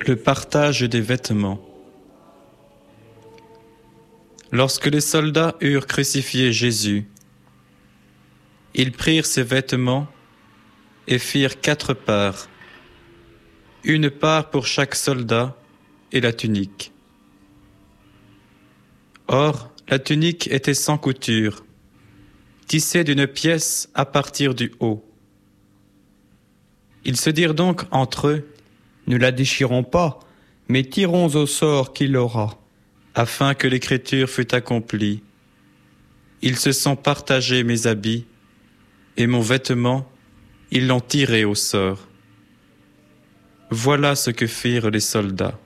Le partage des vêtements. Lorsque les soldats eurent crucifié Jésus, ils prirent ses vêtements et firent 4 parts, une part pour chaque soldat et la tunique. Or, la tunique était sans couture, tissée d'une pièce à partir du haut. Ils se dirent donc entre eux: Ne la déchirons pas, mais tirons au sort qui l'aura. Afin que l'écriture fût accomplie. Ils se sont partagés mes habits, et mon vêtement, ils l'ont tiré au sort. Voilà ce que firent les soldats.